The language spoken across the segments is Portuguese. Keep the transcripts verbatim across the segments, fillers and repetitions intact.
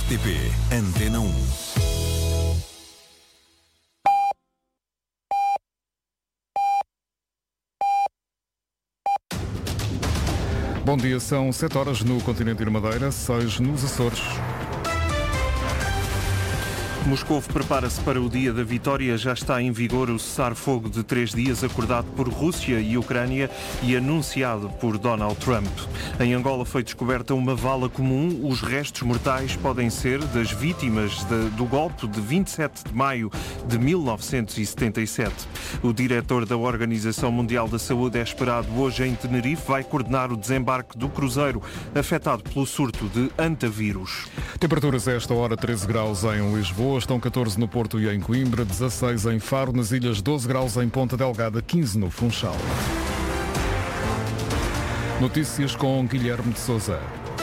R T P Antena um. Bom dia, são sete horas no continente e na Madeira, seis nos Açores. Moscou prepara-se para o dia da vitória. Já está em vigor o cessar-fogo de três dias acordado por Rússia e Ucrânia e anunciado por Donald Trump. Em Angola foi descoberta uma vala comum. Os restos mortais podem ser das vítimas de, do golpe de vinte e sete de maio de mil novecentos e setenta e sete. O diretor da Organização Mundial da Saúde é esperado hoje em Tenerife. Vai coordenar o desembarque do cruzeiro afetado pelo surto de antavírus. Temperaturas a esta hora, treze graus em Lisboa. Estão catorze no Porto e em Coimbra, dezasseis em Faro, nas ilhas doze graus em Ponta Delgada, quinze no Funchal. Notícias com Guilherme de Sousa.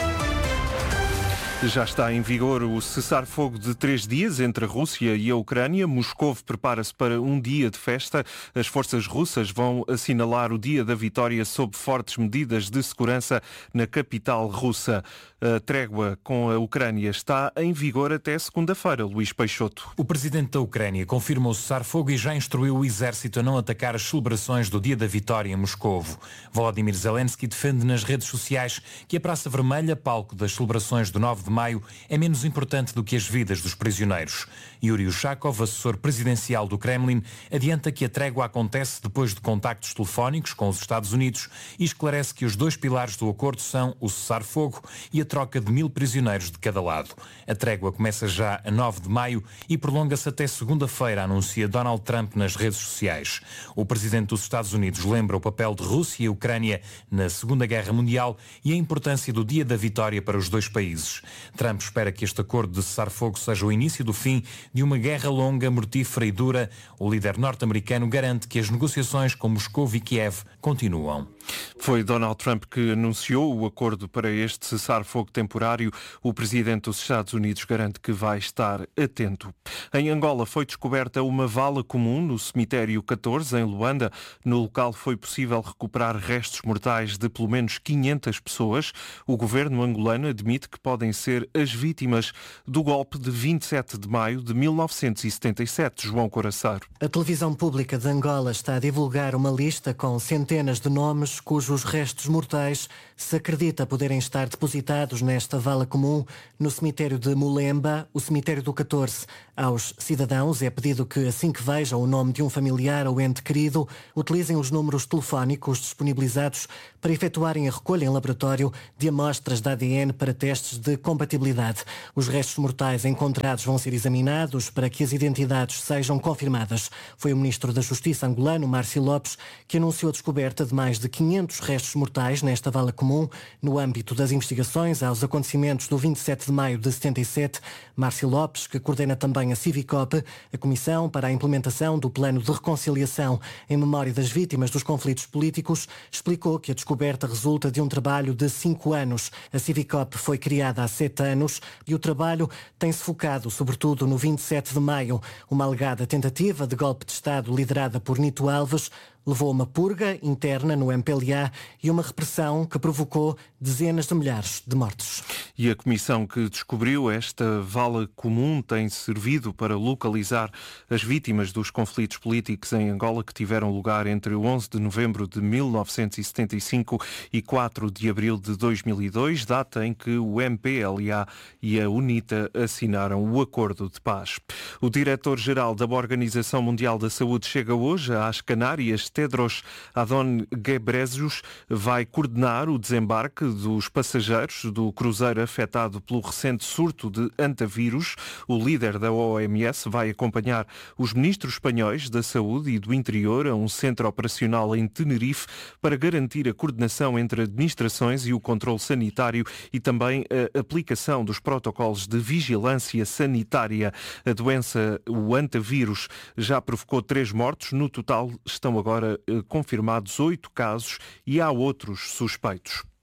Já está em vigor o cessar-fogo de três dias entre a Rússia e a Ucrânia. Moscou prepara-se para um dia de festa. As forças russas vão assinalar o dia da vitória sob fortes medidas de segurança na capital russa. A trégua com a Ucrânia está em vigor até segunda-feira. Luís Peixoto. O presidente da Ucrânia confirma o cessar-fogo e já instruiu o exército a não atacar as celebrações do dia da vitória em Moscovo. Volodymyr Zelensky defende nas redes sociais que a Praça Vermelha, palco das celebrações do nove de maio, é menos importante do que as vidas dos prisioneiros. Yuri Ushakov, assessor presidencial do Kremlin, adianta que a trégua acontece depois de contactos telefónicos com os Estados Unidos e esclarece que os dois pilares do acordo são o cessar-fogo e a troca de mil prisioneiros de cada lado. A trégua começa já a nove de maio e prolonga-se até segunda-feira, anuncia Donald Trump nas redes sociais. O presidente dos Estados Unidos lembra o papel de Rússia e Ucrânia na Segunda Guerra Mundial e a importância do dia da vitória para os dois países. Trump espera que este acordo de cessar-fogo seja o início do fim de uma guerra longa, mortífera e dura. O líder norte-americano garante que as negociações com Moscou e Kiev continuam. Foi Donald Trump que anunciou o acordo para este cessar-fogo temporário. O presidente dos Estados Unidos garante que vai estar atento. Em Angola foi descoberta uma vala comum no cemitério catorze, em Luanda. No local foi possível recuperar restos mortais de pelo menos quinhentas pessoas. O governo angolano admite que podem ser as vítimas do golpe de vinte e sete de maio de mil novecentos e setenta e sete. João Coraçaro. A televisão pública de Angola está a divulgar uma lista com centenas de nomes cujos restos mortais se acredita poderem estar depositados nesta vala comum no cemitério de Mulemba, o cemitério do catorze. Aos cidadãos é pedido que, assim que vejam o nome de um familiar ou ente querido, utilizem os números telefónicos disponibilizados para efetuarem a recolha em laboratório de amostras de A D N para testes de compatibilidade. Os restos mortais encontrados vão ser examinados para que as identidades sejam confirmadas. Foi o ministro da Justiça angolano, Márcio Lopes, que anunciou a descoberta de mais de quinhentos restos mortais nesta vala comum no âmbito das investigações aos acontecimentos do vinte e sete de maio de setenta e sete. Márcio Lopes, que coordena também a Civicop, a Comissão para a Implementação do Plano de Reconciliação em memória das vítimas dos conflitos políticos, explicou que a descoberta resulta de um trabalho de cinco anos. A Civicop foi criada há sete anos e o trabalho tem-se focado sobretudo no vinte e sete de maio, uma alegada tentativa de golpe de Estado liderada por Nito Alves levou a uma purga interna no M P L A e uma repressão que provocou dezenas de milhares de mortes. E a comissão que descobriu esta vala comum tem servido para localizar as vítimas dos conflitos políticos em Angola que tiveram lugar entre onze de novembro de mil novecentos e setenta e cinco e quatro de abril de dois mil e dois, data em que o M P L A e a UNITA assinaram o Acordo de Paz. O diretor-geral da Organização Mundial da Saúde chega hoje às Canárias. Tedros Adhanom Ghebreyesus vai coordenar o desembarque dos passageiros do cruzeiro afetado pelo recente surto de antavírus. O líder da O M S vai acompanhar os ministros espanhóis da Saúde e do Interior a um centro operacional em Tenerife para garantir a coordenação entre administrações e o controle sanitário e também a aplicação dos protocolos de vigilância sanitária. A doença, o antavírus, já provocou três mortos. No total estão agora confirmados oito casos e há outros suspeitos.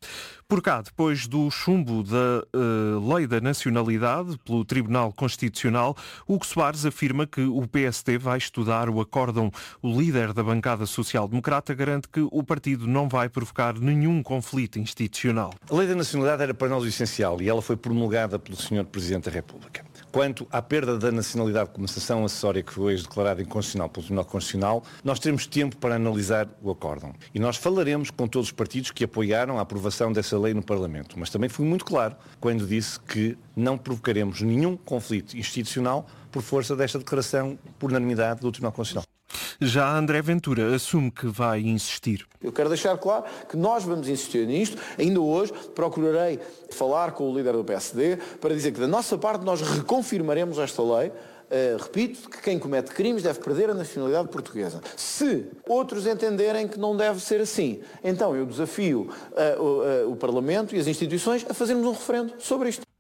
Por cá, depois do chumbo da uh, Lei da Nacionalidade pelo Tribunal Constitucional, Hugo Soares afirma que o P S D vai estudar o acórdão. O líder da bancada social-democrata garante que o partido não vai provocar nenhum conflito institucional. A Lei da Nacionalidade era para nós o essencial e ela foi promulgada pelo senhor Presidente da República. Quanto à perda da nacionalidade como sanção acessória que foi hoje declarada inconstitucional pelo Tribunal Constitucional, nós teremos tempo para analisar o acórdão. E nós falaremos com todos os partidos que apoiaram a aprovação dessa lei no Parlamento. Mas também fui muito claro quando disse que não provocaremos nenhum conflito institucional por força desta declaração por unanimidade do Tribunal Constitucional. Já André Ventura assume que vai insistir. Eu quero deixar claro que nós vamos insistir nisto. Ainda hoje procurarei falar com o líder do P S D para dizer que da nossa parte nós reconfirmaremos esta lei. Uh, repito, que quem comete crimes deve perder a nacionalidade portuguesa. Se outros entenderem que não deve ser assim, então eu desafio uh, uh, uh, o Parlamento e as instituições a fazermos um referendo sobre isto.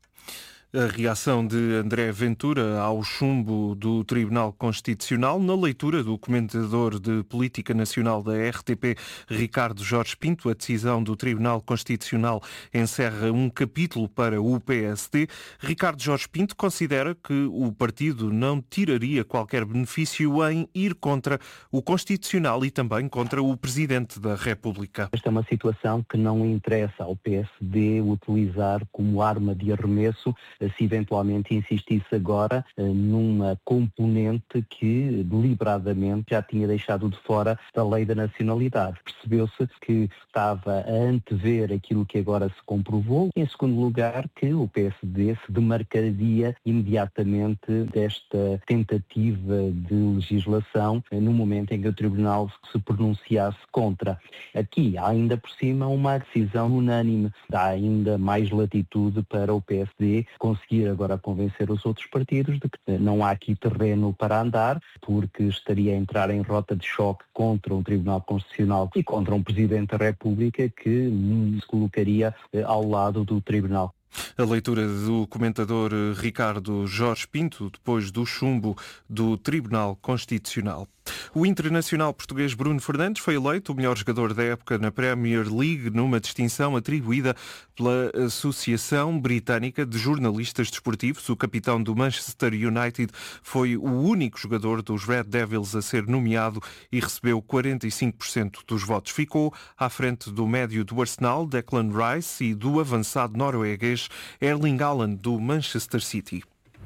A reação de André Ventura ao chumbo do Tribunal Constitucional na leitura do comentador de Política Nacional da R T P, Ricardo Jorge Pinto. A decisão do Tribunal Constitucional encerra um capítulo para o P S D. Ricardo Jorge Pinto considera que o partido não tiraria qualquer benefício em ir contra o Constitucional e também contra o Presidente da República. Esta é uma situação que não interessa ao P S D utilizar como arma de arremesso se eventualmente insistisse agora numa componente que deliberadamente já tinha deixado de fora da lei da nacionalidade. Percebeu-se que estava a antever aquilo que agora se comprovou. Em segundo lugar, que o P S D se demarcaria imediatamente desta tentativa de legislação no momento em que o Tribunal se pronunciasse contra. Aqui há ainda por cima uma decisão unânime. Dá ainda mais latitude para o P S D conseguir agora convencer os outros partidos de que não há aqui terreno para andar, porque estaria a entrar em rota de choque contra um Tribunal Constitucional e contra um Presidente da República que se colocaria ao lado do Tribunal. A leitura do comentador Ricardo Jorge Pinto, depois do chumbo do Tribunal Constitucional. O internacional português Bruno Fernandes foi eleito o melhor jogador da época na Premier League numa distinção atribuída pela Associação Britânica de Jornalistas Desportivos. O capitão do Manchester United foi o único jogador dos Red Devils a ser nomeado e recebeu quarenta e cinco por cento dos votos. Ficou à frente do médio do Arsenal, Declan Rice, e do avançado norueguês Erling Haaland, do Manchester City.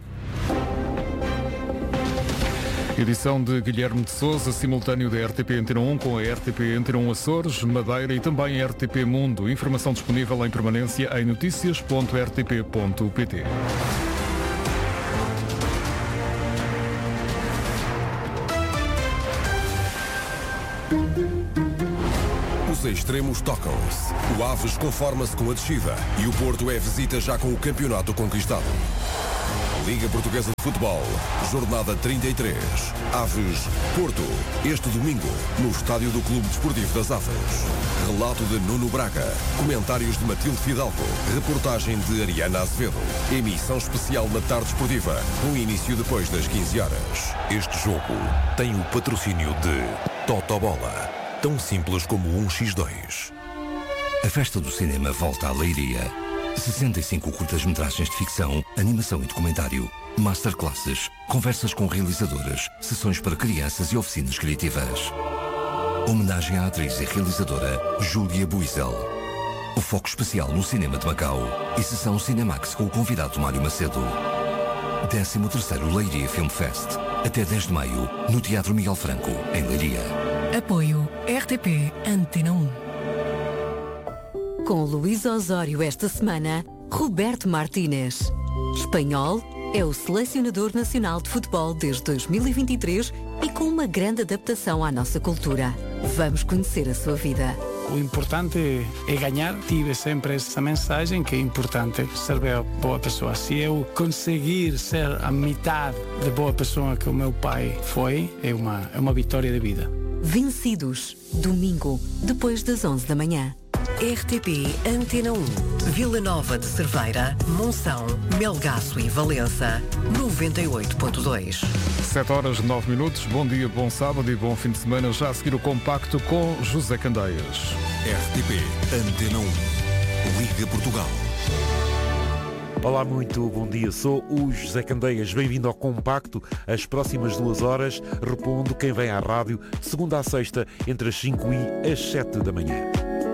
Edição de Guilherme de Sousa, simultâneo da R T P Antena um com a R T P Antena um Açores, Madeira e também a R T P Mundo. Informação disponível em permanência em notícias ponto r t p ponto p t. Os extremos tocam-se. O Aves conforma-se com a descida e o Porto é visita já com o campeonato conquistado. Liga Portuguesa de Futebol, jornada trinta e três. Aves Porto, este domingo, no estádio do Clube Desportivo das Aves. Relato de Nuno Braga, comentários de Matilde Fidalgo, reportagem de Ariana Azevedo. Emissão especial na tarde esportiva, com início depois das quinze horas. Este jogo tem o patrocínio de Totobola, tão simples como um por dois. A festa do cinema volta à Leiria. sessenta e cinco curtas-metragens de ficção, animação e documentário, masterclasses, conversas com realizadoras, sessões para crianças e oficinas criativas. Homenagem à atriz e realizadora Júlia Buizel. O foco especial no cinema de Macau e sessão Cinemax com o convidado Mário Macedo. décimo terceiro Leiria Film Fest. Até dez de maio, no Teatro Miguel Franco, em Leiria. Apoio R T P Antena um. Com Luís Osório esta semana, Roberto Martínez. Espanhol, é o selecionador nacional de futebol desde dois mil e vinte e três e com uma grande adaptação à nossa cultura. Vamos conhecer a sua vida. O importante é ganhar. Tive sempre essa mensagem que é importante ser boa pessoa. Se eu conseguir ser a metade de boa pessoa que o meu pai foi, é uma, é uma vitória de vida. Vencidos, domingo, depois das onze da manhã. R T P Antena um, Vila Nova de Cerveira, Monção, Melgaço e Valença, noventa e oito ponto dois. sete horas, nove minutos. Bom dia, bom sábado e bom fim de semana. Já a seguir o compacto com José Candeias. R T P Antena um. Liga Portugal. Olá, muito bom dia. Sou o José Candeias. Bem-vindo ao Compacto. As próximas duas horas respondo quem vem à rádio, de segunda a sexta, entre as cinco e as sete da manhã.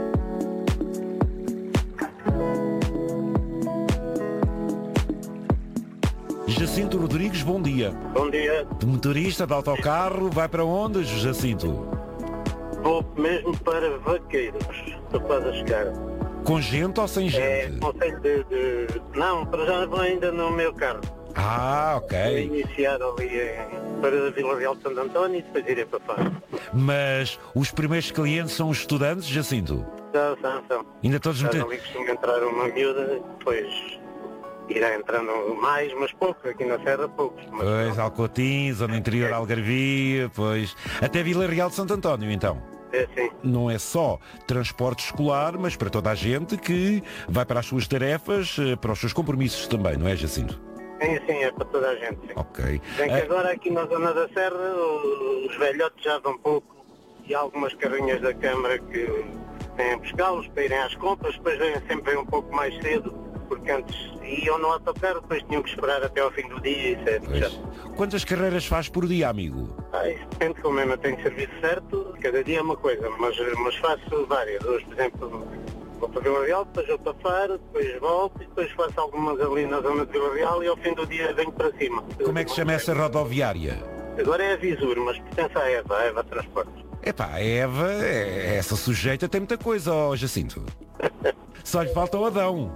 Jacinto Rodrigues, bom dia. Bom dia. De motorista de autocarro, vai para onde, Jacinto? Vou mesmo para Vaqueiros. Estou quase a chegar. Com gente ou sem gente? É, conselho de, de... Não, para já vou ainda no meu carro. Ah, ok. Vou iniciar ali em... para a Vila Real de Santo António e depois irei para fora. Mas os primeiros clientes são os estudantes, Jacinto? São, são, são. Ainda todos meter... meter... ali costuma entrar uma miúda, depois irá entrando mais, mas poucos. Aqui na Serra, poucos. Mas pois, não. Alcotim, zona interior, é. Algarvia, pois... Até Vila Real de Santo António, então? É, sim. Não é só transporte escolar, mas para toda a gente que vai para as suas tarefas, para os seus compromissos também, não é, Jacinto? Sim, sim, é para toda a gente, sim. Ok. Bem que é... agora aqui na zona da Serra, os velhotes já vão pouco e há algumas carrinhas da Câmara que vêm buscá-los para irem às compras, depois vêm sempre um pouco mais cedo, porque antes iam no autocarro, depois tinham que esperar até ao fim do dia e certo. Já. Quantas carreiras faz por dia, amigo? Ah, isso depende, como eu não tenho serviço certo, cada dia é uma coisa, mas, mas faço várias. Hoje, por exemplo, vou para Vila Real, depois vou para Faro, depois volto e depois faço algumas ali na zona de Vila Real e ao fim do dia venho para cima. Como é que se chama essa rodoviária? Agora é a Visur, mas pertence à EVA, a EVA Transportes. Epá, a EVA, essa sujeita tem muita coisa, ó Jacinto. Só lhe falta o Adão.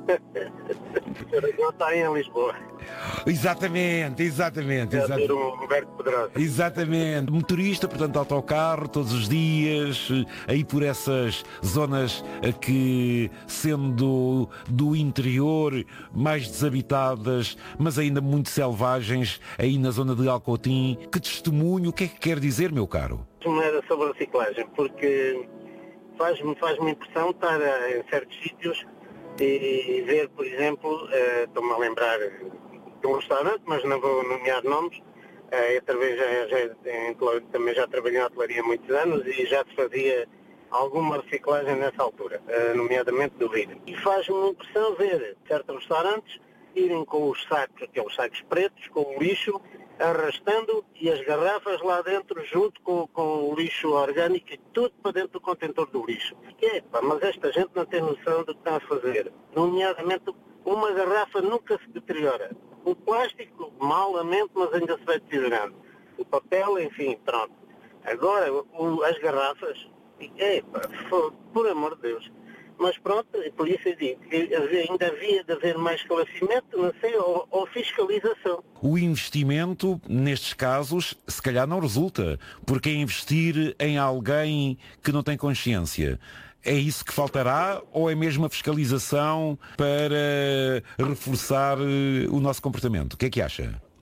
Não está em Lisboa. Exatamente, exatamente. É ter um Roberto Pedrosa. Exatamente. Motorista, portanto, autocarro todos os dias, aí por essas zonas que, sendo do interior, mais desabitadas, mas ainda muito selvagens, aí na zona de Alcotim. Que testemunho, o que é que quer dizer, meu caro? Não era sobre a reciclagem, porque faz-me faz-me impressão estar em certos sítios e ver, por exemplo, uh, estou-me a lembrar de um restaurante, mas não vou nomear nomes, uh, eu também já, já, em, também já trabalhei na hotelaria há muitos anos e já se fazia alguma reciclagem nessa altura, uh, nomeadamente do vidro. E faz-me impressão ver certos restaurantes irem com os sacos, aqueles sacos pretos, com o lixo, arrastando e as garrafas lá dentro junto com, com o lixo orgânico e tudo para dentro do contentor do lixo. Que é, pá, mas esta gente não tem noção do que está a fazer. Nomeadamente, uma garrafa nunca se deteriora. O plástico, malamente, mas ainda se vai deteriorando. O papel, enfim, pronto. Agora, o, as garrafas, é, pá, por amor de Deus. Mas pronto, por isso eu digo que ainda havia de haver mais esclarecimento, não sei, ou, ou fiscalização. O investimento, nestes casos, se calhar não resulta, porque é investir em alguém que não tem consciência. É isso que faltará ou é mesmo a fiscalização para reforçar o nosso comportamento? O que é que acha?